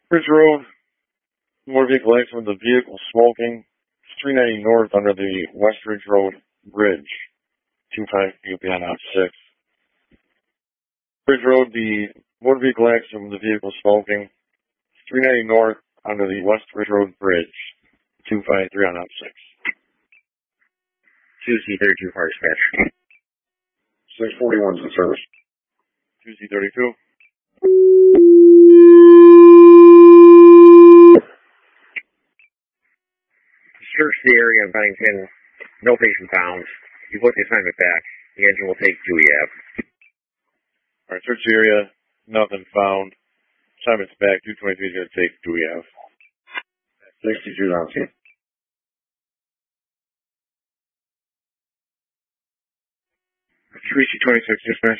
Bridge Road, motor vehicle accident with the vehicle smoking. 390 north under the West Ridge Road Bridge. 25 feet beyond out 6. Bridge Road, the motor vehicle accident with the vehicle smoking. 390 north under the West Ridge Road Bridge. 253 on out 6. 2C32 fire dispatch. 641's in service. 2C32. Search the area in Bennington. No patient found. You put the assignment back. The engine will take Dewey Ave. Alright, search the area. Nothing found. Assignment's back. 223 is going to take Dewey Ave. 62 on scene. 3C26 dispatch.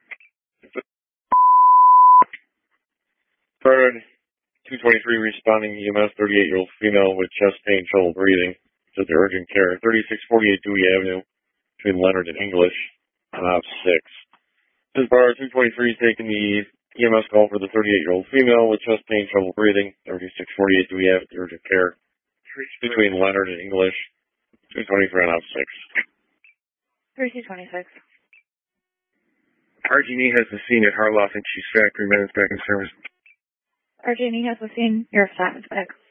Third, 223 responding EMS, 38-year-old female with chest pain, trouble breathing. To the urgent care. 3648 Dewey Avenue between Leonard and English on out 6. This bar 223 is taking the EMS call for the 38-year-old female with chest pain, trouble breathing. 3648 Dewey Avenue, urgent care. Between Leonard and English. 223 on out 6. 3C26. RG&E has the scene at Harloff and Cheese Factory. Minutes back in service. RG&E has the scene. Your assignment's back.